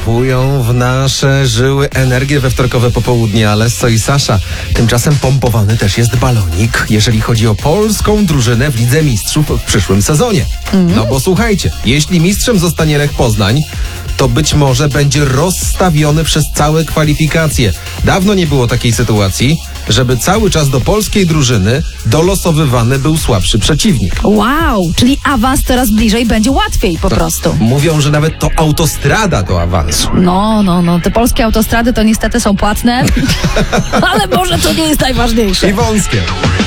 wpompują w nasze żyły energię we wtorkowe popołudnie, ale Lesso i Sasza. Tymczasem pompowany też jest balonik, jeżeli chodzi o polską drużynę w Lidze Mistrzów w przyszłym sezonie. No bo słuchajcie, jeśli mistrzem zostanie Lech Poznań, to być może będzie rozstawiony przez całe kwalifikacje. Dawno nie było takiej sytuacji, żeby cały czas do polskiej drużyny dolosowywany był słabszy przeciwnik. Wow, czyli awans coraz bliżej, będzie łatwiej po prostu. Mówią, że nawet to autostrada do awansu. No, te polskie autostrady to niestety są płatne, ale może to nie jest najważniejsze. I wąskie.